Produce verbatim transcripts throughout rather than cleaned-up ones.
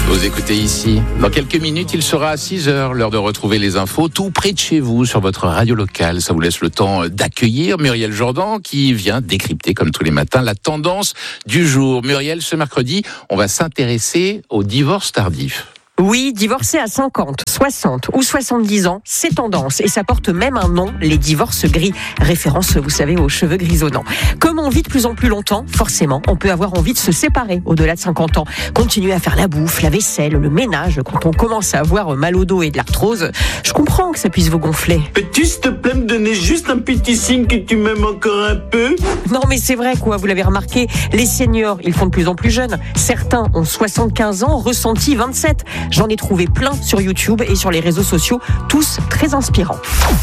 Vous écoutez ici. Dans quelques minutes, il sera à six heures, l'heure de retrouver les infos tout près de chez vous sur votre radio locale. Ça vous laisse le temps d'accueillir Muriel Jourdan qui vient décrypter comme tous les matins la tendance du jour. Muriel, ce mercredi, on va s'intéresser au divorce tardif. Oui, divorcer à cinquante, soixante ou soixante-dix ans, c'est tendance et ça porte même un nom, les divorces gris. Référence, vous savez, aux cheveux grisonnants. Comme on vit de plus en plus longtemps, forcément, on peut avoir envie de se séparer au-delà de cinquante ans. Continuer à faire la bouffe, la vaisselle, le ménage, quand on commence à avoir mal au dos et de l'arthrose, je comprends que ça puisse vous gonfler. Peux-tu, s'il te plaît, me donner juste un petit signe que tu m'aimes encore un peu ? Non mais c'est vrai quoi, vous l'avez remarqué, les seniors, ils font de plus en plus jeunes. Certains ont soixante-quinze ans, ressenti vingt-sept. J'en ai trouvé plein sur YouTube et sur les réseaux sociaux, tous très inspirants.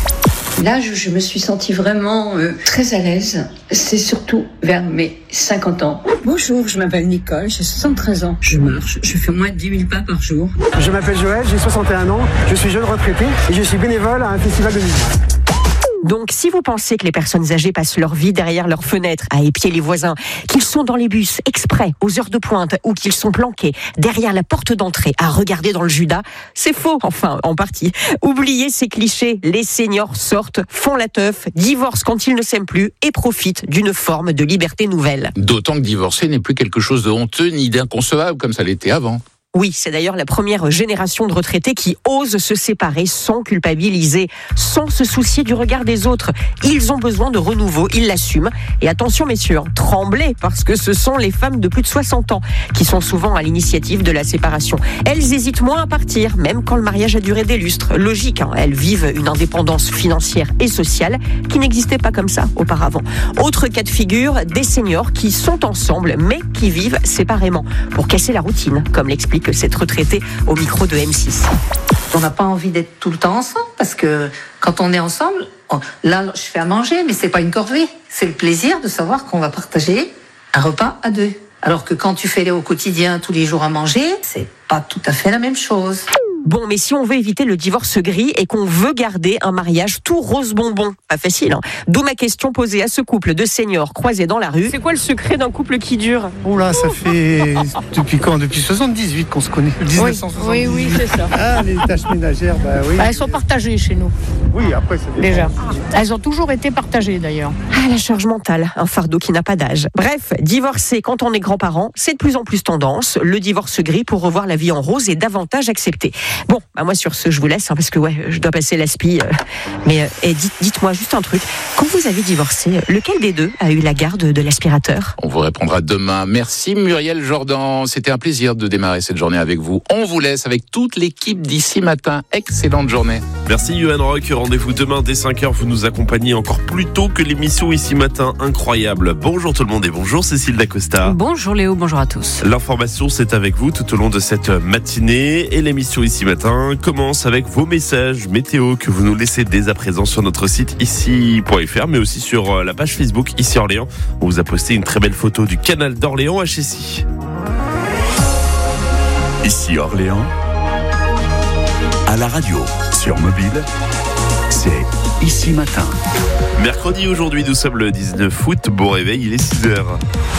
Là, je, je me suis sentie vraiment euh, très à l'aise. C'est surtout vers mes cinquante ans. Bonjour, je m'appelle Nicole, j'ai soixante-treize ans. Je marche, je fais moins de dix mille pas par jour. Je m'appelle Joël, j'ai soixante et un ans, je suis jeune retraité et je suis bénévole à un festival de musique. Donc, si vous pensez que les personnes âgées passent leur vie derrière leurs fenêtres à épier les voisins, qu'ils sont dans les bus exprès aux heures de pointe ou qu'ils sont planqués derrière la porte d'entrée à regarder dans le Judas, c'est faux, enfin, en partie. Oubliez ces clichés, les seniors sortent, font la teuf, divorcent quand ils ne s'aiment plus et profitent d'une forme de liberté nouvelle. D'autant que divorcer n'est plus quelque chose de honteux ni d'inconcevable comme ça l'était avant. Oui, c'est d'ailleurs la première génération de retraités qui osent se séparer sans culpabiliser, sans se soucier du regard des autres. Ils ont besoin de renouveau, ils l'assument. Et attention messieurs, tremblez, parce que ce sont les femmes de plus de soixante ans qui sont souvent à l'initiative de la séparation. Elles hésitent moins à partir, même quand le mariage a duré des lustres. Logique, hein, elles vivent une indépendance financière et sociale qui n'existait pas comme ça auparavant. Autre cas de figure, des seniors qui sont ensemble, mais qui vivent séparément, pour casser la routine, comme l'explique cette retraitée au micro de M six. On n'a pas envie d'être tout le temps ensemble parce que quand on est ensemble, on, là je fais à manger, mais c'est pas une corvée. C'est le plaisir de savoir qu'on va partager un repas à deux. Alors que quand tu fais au quotidien tous les jours à manger, c'est pas tout à fait la même chose. Bon, mais si on veut éviter le divorce gris et qu'on veut garder un mariage tout rose bonbon, pas facile, hein. D'où ma question posée à ce couple de seniors croisés dans la rue. C'est quoi le secret d'un couple qui dure ? Oh là, ça fait depuis quand ? Depuis soixante-dix-huit qu'on se connaît. dix-neuf cent soixante-dix-huit. Oui, oui, c'est ça. Ah, les tâches ménagères, bah oui. Bah, elles sont partagées chez nous. Oui, après c'est Déjà. Elles ont toujours été partagées d'ailleurs. Ah, la charge mentale, un fardeau qui n'a pas d'âge. Bref, divorcer quand on est grand-parent, c'est de plus en plus tendance. Le divorce gris pour revoir la vie en rose est davantage accepté. Bon, bah moi sur ce, je vous laisse, hein, parce que ouais, je dois passer l'aspi. Euh, mais euh, et dites, dites-moi juste un truc. Quand vous avez divorcé, lequel des deux a eu la garde de l'aspirateur ? On vous répondra demain. Merci Muriel Jourdan. C'était un plaisir de démarrer cette journée avec vous. On vous laisse avec toute l'équipe d'ici matin. Excellente journée. Merci Johan Rock. Rendez-vous demain dès cinq heures. Vous nous accompagnez encore plus tôt que l'émission Ici Matin. Incroyable. Bonjour tout le monde et bonjour Cécile Dacosta. Bonjour Léo, bonjour à tous. L'information, c'est avec vous tout au long de cette matinée. Et l'émission Ici Matin commence avec vos messages météo que vous nous laissez dès à présent sur notre site ici point f r, mais aussi sur la page Facebook Ici Orléans. On vous a posté une très belle photo du canal d'Orléans à Chessy. Ici Orléans, à la radio, sur mobile, c'est Ici Matin. Mercredi aujourd'hui, nous sommes le dix-neuf août. Bon réveil, il est six heures.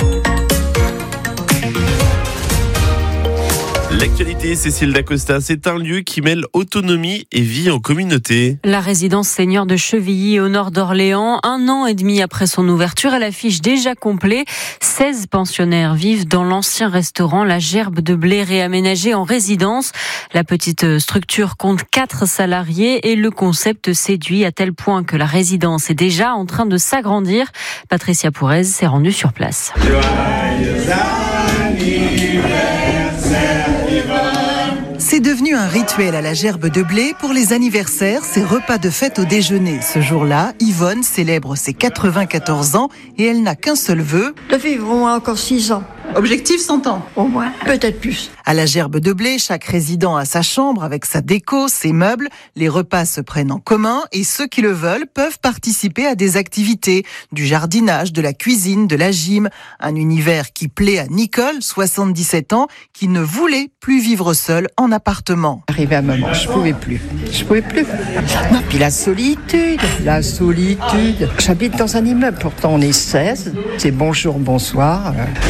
L'actualité, Cécile Dacosta, c'est un lieu qui mêle autonomie et vie en communauté. La résidence senior de Chevilly au nord d'Orléans, un an et demi après son ouverture, elle affiche déjà complet. seize pensionnaires vivent dans l'ancien restaurant La Gerbe de Blé réaménagé en résidence. La petite structure compte quatre salariés et le concept séduit à tel point que la résidence est déjà en train de s'agrandir. Patricia Pourez s'est rendue sur place. C'est devenu un rituel à la Gerbe de Blé. Pour les anniversaires, ces repas de fête au déjeuner. Ce jour-là, Yvonne célèbre ses quatre-vingt-quatorze ans et elle n'a qu'un seul vœu. De vivre au moins encore six ans. Objectif cent ans. Au moins, peut-être plus. À la Gerbe de Blé, chaque résident a sa chambre avec sa déco, ses meubles. Les repas se prennent en commun et ceux qui le veulent peuvent participer à des activités, du jardinage, de la cuisine, de la gym. Un univers qui plaît à Nicole, soixante-dix-sept ans, qui ne voulait plus vivre seule en appartement. Arrivé à un moment, je pouvais plus. Je pouvais plus. Non, puis la solitude, la solitude. J'habite dans un immeuble, pourtant on est seize. C'est bonjour, bonsoir. Donc,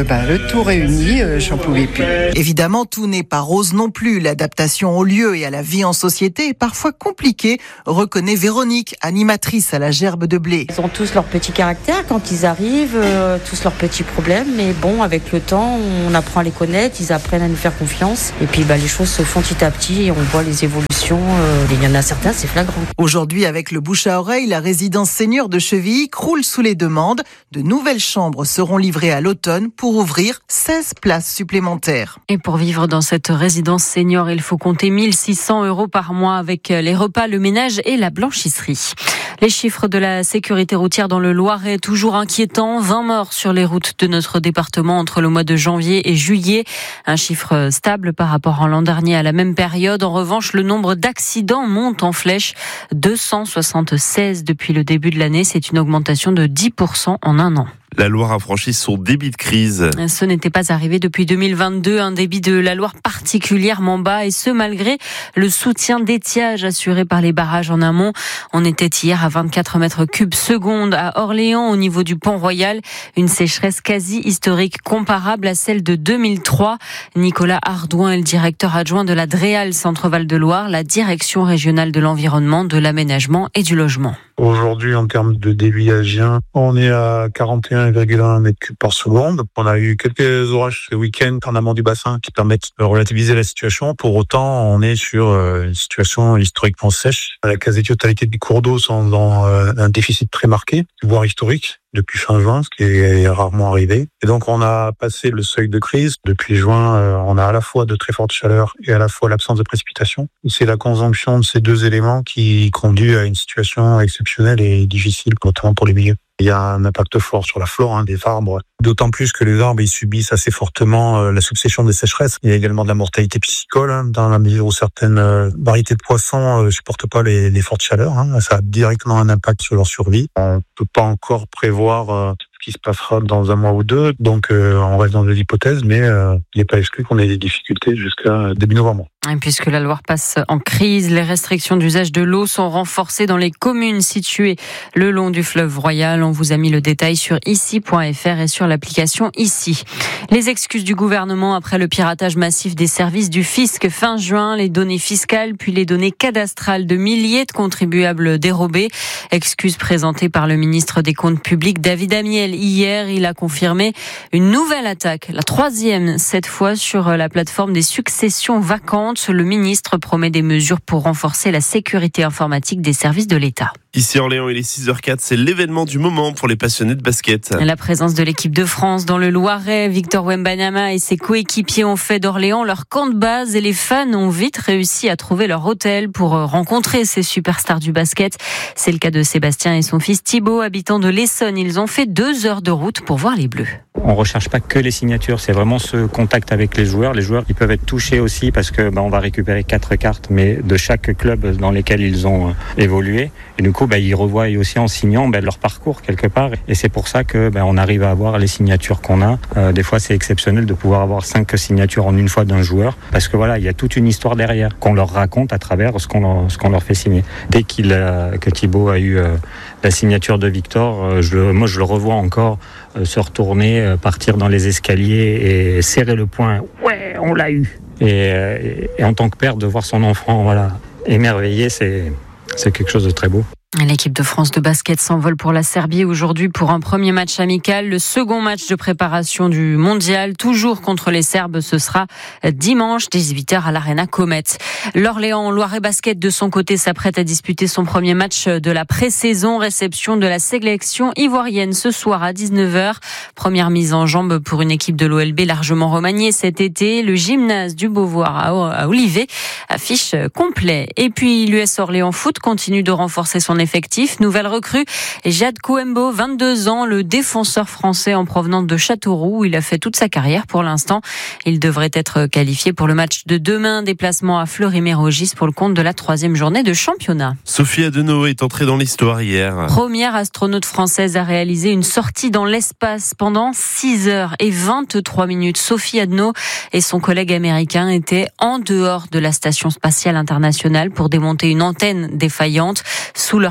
ben, le tout réuni, euh, j'en pouvais plus. Évidemment, tout n'est pas rose non plus. L'adaptation au lieu et à la vie en société est parfois compliquée, reconnaît Véronique, animatrice à la Gerbe de Blé. Ils ont tous leur petit caractère quand ils arrivent, euh, tous leurs petits problèmes, mais bon, avec le temps, on apprend à les connaître, ils apprennent à nous faire confiance, et puis bah, les choses se font petit à petit, et on voit les évolutions, euh, il y en a certains, c'est flagrant. Aujourd'hui, avec le bouche à oreille, la résidence senior de Chevilly croule sous les demandes. De nouvelles chambres seront livrées à l'automne pour ouvrir seize places supplémentaires. Et pour vivre dans cette résidence senior, il faut compter mille six cents euros par mois avec les repas, le ménage et la blanchisserie. Les chiffres de la sécurité routière dans le Loiret, toujours inquiétants. vingt morts sur les routes de notre département entre le mois de janvier et juillet. Un chiffre stable par rapport à l'an dernier à la même période. En revanche, le nombre d'accidents monte en flèche. deux cent soixante-seize depuis le début de l'année. C'est une augmentation de dix pour cent en un an. La Loire a franchi son débit de crise. Ce n'était pas arrivé depuis deux mille vingt-deux, un débit de la Loire particulièrement bas, et ce malgré le soutien d'étiage assuré par les barrages en amont. On était hier à vingt-quatre mètres cubes seconde à Orléans au niveau du Pont Royal, une sécheresse quasi historique comparable à celle de deux mille trois. Nicolas Ardouin est le directeur adjoint de la DREAL Centre-Val de Loire, la direction régionale de l'environnement, de l'aménagement et du logement. Aujourd'hui, en termes de débit agien, on est à quarante et un virgule un mètres cubes par seconde. On a eu quelques orages ce week-end en amont du bassin qui permettent de relativiser la situation. Pour autant, on est sur une situation historiquement sèche. La quasi-totalité des cours d'eau sont dans un déficit très marqué, voire historique, depuis fin juin, ce qui est rarement arrivé. Et donc, on a passé le seuil de crise. Depuis juin, on a à la fois de très fortes chaleurs et à la fois l'absence de précipitations. C'est la conjonction de ces deux éléments qui conduit à une situation exceptionnelle et difficile, notamment pour les milieux. Il y a un impact fort sur la flore hein, des arbres, d'autant plus que les arbres ils subissent assez fortement euh, la succession des sécheresses. Il y a également de la mortalité piscicole, hein, dans la mesure où certaines euh, variétés de poissons ne euh, supportent pas les, les fortes chaleurs. Hein. Ça a directement un impact sur leur survie. On ne peut pas encore prévoir euh, ce qui se passera dans un mois ou deux, donc euh, on reste dans des hypothèses, mais euh, il n'est pas exclu qu'on ait des difficultés jusqu'à début novembre. Et puisque la Loire passe en crise, les restrictions d'usage de l'eau sont renforcées dans les communes situées le long du fleuve Royal. On vous a mis le détail sur ici point f r et sur l'application Ici. Les excuses du gouvernement après le piratage massif des services du fisc fin juin, les données fiscales puis les données cadastrales de milliers de contribuables dérobés. Excuses présentées par le ministre des Comptes publics David Amiel hier. Il a confirmé une nouvelle attaque, la troisième cette fois sur la plateforme des successions vacantes. Le ministre promet des mesures pour renforcer la sécurité informatique des services de l'État. Ici Orléans, il est six heures zéro quatre, c'est l'événement du moment pour les passionnés de basket. La présence de l'équipe de France dans le Loiret, Victor Wembanyama et ses coéquipiers ont fait d'Orléans leur camp de base et les fans ont vite réussi à trouver leur hôtel pour rencontrer ces superstars du basket. C'est le cas de Sébastien et son fils Thibaut, habitants de l'Essonne. Ils ont fait deux heures de route pour voir les Bleus. On recherche pas que les signatures, c'est vraiment ce contact avec les joueurs. Les joueurs, ils peuvent être touchés aussi parce que bah, on va récupérer quatre cartes, mais de chaque club dans lesquels ils ont euh, évolué. Et du coup, bah, ils revoient aussi en signant bah, leur parcours quelque part. Et c'est pour ça que bah, on arrive à avoir les signatures qu'on a. Euh, des fois, c'est exceptionnel de pouvoir avoir cinq signatures en une fois d'un joueur, parce que voilà, il y a toute une histoire derrière qu'on leur raconte à travers ce qu'on leur, ce qu'on leur fait signer. Dès qu'il a, que Thibaut a eu euh, la signature de Victor, euh, je, moi, je le revois encore euh, se retourner, euh, partir dans les escaliers et serrer le poing. Ouais, on l'a eu. Et, et, et en tant que père, de voir son enfant, voilà, émerveillé, c'est c'est quelque chose de très beau. L'équipe de France de basket s'envole pour la Serbie aujourd'hui pour un premier match amical. Le second match de préparation du mondial, toujours contre les Serbes, ce sera dimanche, dix-huit heures à l'Arena Comet. L'Orléans Loiret Basket, de son côté, s'apprête à disputer son premier match de la pré-saison. Réception de la sélection ivoirienne ce soir à dix-neuf heures. Première mise en jambe pour une équipe de l'O L B largement remaniée cet été. Le gymnase du Beauvoir à Olivet affiche complet. Et puis l'U S Orléans Foot continue de renforcer son effectif. Nouvelle recrue, Jade Kouembo, vingt-deux ans, le défenseur français en provenance de Châteauroux, où il a fait toute sa carrière pour l'instant. Il devrait être qualifié pour le match de demain. Déplacement à Fleury-Mérogis pour le compte de la troisième journée de championnat. Sophie Adenau est entrée dans l'histoire hier. Première astronaute française à réaliser une sortie dans l'espace pendant six heures et vingt-trois minutes. Sophie Adenau et son collègue américain étaient en dehors de la station spatiale internationale pour démonter une antenne défaillante. Sous leur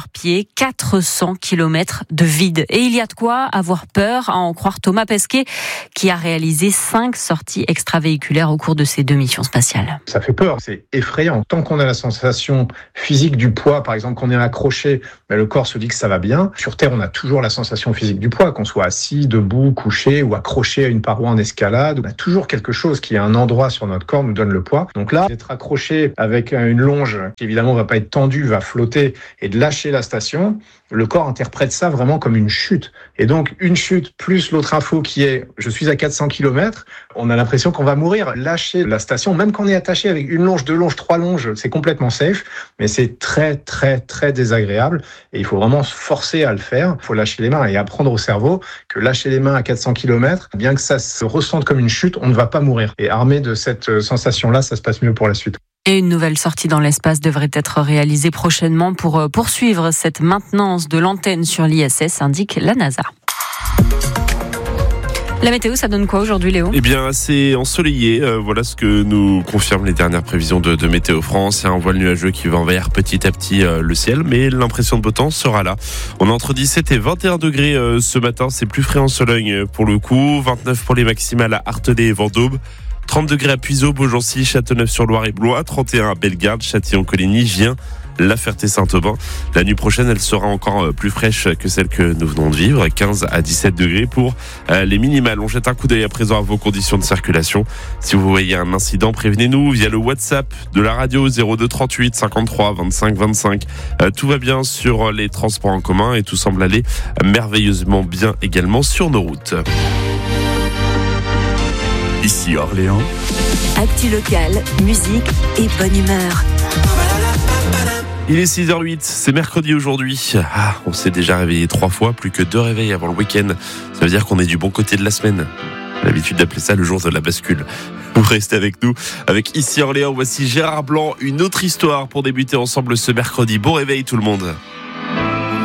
leurs pieds, quatre cents kilomètres de vide. Et il y a de quoi avoir peur, à en croire Thomas Pesquet, qui a réalisé cinq sorties extravéhiculaires au cours de ces deux missions spatiales. Ça fait peur, c'est effrayant. Tant qu'on a la sensation physique du poids, par exemple qu'on est accroché, mais le corps se dit que ça va bien. Sur Terre, on a toujours la sensation physique du poids, qu'on soit assis, debout, couché ou accroché à une paroi en escalade. On a toujours quelque chose qui, à un endroit sur notre corps, nous donne le poids. Donc là, être accroché avec une longe qui évidemment va pas être tendue, va flotter et de lâcher la station, le corps interprète ça vraiment comme une chute. Et donc, une chute plus l'autre info qui est « je suis à quatre cents kilomètres », on a l'impression qu'on va mourir. Lâcher la station, même quand on est attaché avec une longe, deux longes, trois longes, c'est complètement safe, mais c'est très, très, très désagréable. Et il faut vraiment se forcer à le faire. Il faut lâcher les mains et apprendre au cerveau que lâcher les mains à quatre cents kilomètres, bien que ça se ressente comme une chute, on ne va pas mourir. Et armé de cette sensation-là, ça se passe mieux pour la suite. Et une nouvelle sortie dans l'espace devrait être réalisée prochainement pour poursuivre cette maintenance de l'antenne sur l'I S S, indique la NASA. La météo, ça donne quoi aujourd'hui, Léo ? Eh bien, assez ensoleillé. Euh, voilà ce que nous confirment les dernières prévisions de, de Météo France. Il y a un voile nuageux qui va envahir petit à petit euh, le ciel, mais l'impression de beau temps sera là. On est entre dix-sept et vingt et un degrés euh, ce matin. C'est plus frais en Sologne pour le coup. vingt-neuf pour les maximales à Artelay et Vendôme. trente degrés à Puiseaux, Beaugency, Châteauneuf-sur-Loire et Blois. trente et un à Bellegarde, Châtillon-Coligny, Gien, La Ferté-Saint-Aubin. La nuit prochaine, elle sera encore plus fraîche que celle que nous venons de vivre. quinze à dix-sept degrés pour les minimales. On jette un coup d'œil à présent à vos conditions de circulation. Si vous voyez un incident, prévenez-nous via le WhatsApp de la radio zéro deux trente-huit cinquante-trois vingt-cinq vingt-cinq. Tout va bien sur les transports en commun et tout semble aller merveilleusement bien également sur nos routes. Ici Orléans. Actu locale, musique et bonne humeur. Il est six heures huit, c'est mercredi aujourd'hui. Ah, on s'est déjà réveillé trois fois, plus que deux réveils avant le week-end. Ça veut dire qu'on est du bon côté de la semaine. J'ai l'habitude d'appeler ça le jour de la bascule. Vous restez avec nous. Avec Ici Orléans, voici Gérard Blanc, une autre histoire pour débuter ensemble ce mercredi. Bon réveil tout le monde.